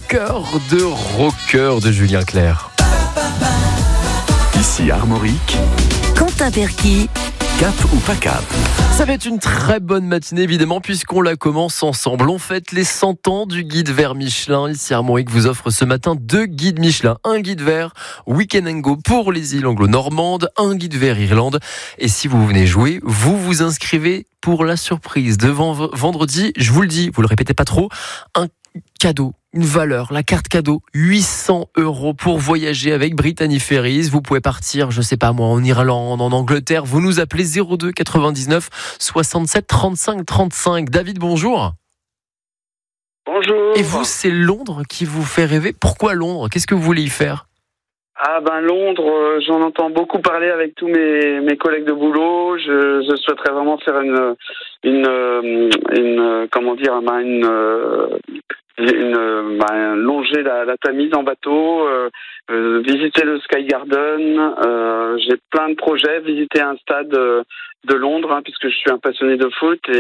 Cœur de rocker de Julien Clerc. Ici Armorique, Quentin Perky, cap ou pas cap. Ça va être une très bonne matinée évidemment puisqu'on la commence ensemble. On fête les 100 ans du guide vert Michelin. Ici Armorique vous offre ce matin 2 guides Michelin. Un guide vert Week-end and Go pour les îles anglo-normandes, un guide vert Irlande. Et si vous venez jouer, vous vous inscrivez pour la surprise de vendredi. Je vous le dis, vous le répétez pas trop, un cadeau, une valeur, la carte cadeau, 800 € pour voyager avec Brittany Ferries. Vous pouvez partir, je sais pas moi, en Irlande, en Angleterre. Vous nous appelez 02 99 67 35 35. David, bonjour. Bonjour. Et vous, c'est Londres qui vous fait rêver. Pourquoi Londres ? Qu'est-ce que vous voulez y faire ? Londres, j'en entends beaucoup parler avec tous mes collègues de boulot. Je souhaiterais vraiment faire longer la Tamise en bateau, visiter le Sky Garden. J'ai plein de projets, visiter un stade de Londres, puisque je suis un passionné de foot.